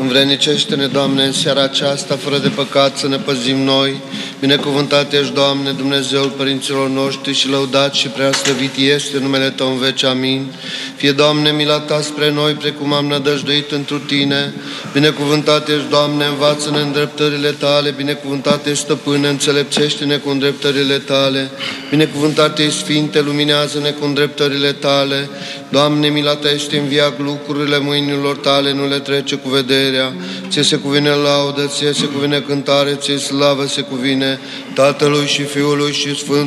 Învrednicește-ne, Doamne, în seara aceasta, fără de păcat, să ne păzim noi. Binecuvântat ești, Doamne, Dumnezeul părinților noștri și lăudat și preaslăvit este numele Tău în veci. Amin. Fie, Doamne, mila Ta spre noi, precum am nădăjduit întru Tine. Binecuvântat ești, Doamne, învață-ne îndreptările Tale. Binecuvântat ești, Stăpâne, înțelepțește-ne cu îndreptările Tale. Binecuvântat ești, Sfinte, luminează-ne cu îndreptările Tale. Doamne, mila Ta este în viac, lucrurile mâinilor Tale nu le trece cu vederea. Ție se cuvine laudă, Ție se cuvine cântare, Ție slavă se cuvine Tatălui și Fiului și Sfântului